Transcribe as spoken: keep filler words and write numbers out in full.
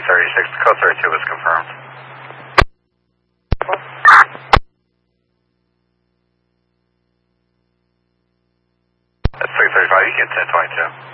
three thirty-six, code thirty-two was confirmed. That's three thirty-five, you get ten twenty-two.